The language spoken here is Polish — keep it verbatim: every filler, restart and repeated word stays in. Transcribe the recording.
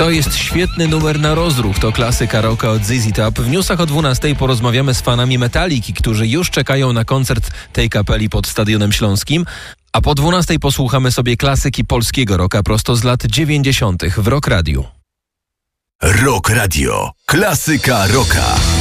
To jest świetny numer na rozruch, to klasyka rocka od Z Z Top. W newsach o dwunastej porozmawiamy z fanami Metaliki, którzy już czekają na koncert tej kapeli pod Stadionem Śląskim. A po dwunastej posłuchamy sobie klasyki polskiego rocka prosto z lat dziewięćdziesiątych w Rock Radio. Rock Radio. Klasyka rocka.